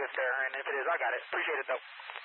if there, and if it is, I got it. Appreciate it, though.